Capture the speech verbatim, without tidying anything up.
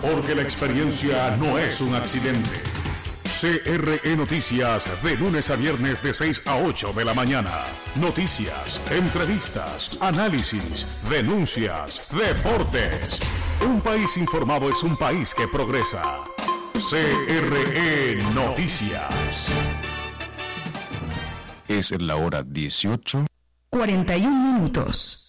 porque la experiencia no es un accidente. C R E Noticias, de lunes a viernes de seis a ocho de la mañana. Noticias, entrevistas, análisis, denuncias, deportes. Un país informado es un país que progresa. C R E Noticias. Es la hora dieciocho. cuarenta y un minutos.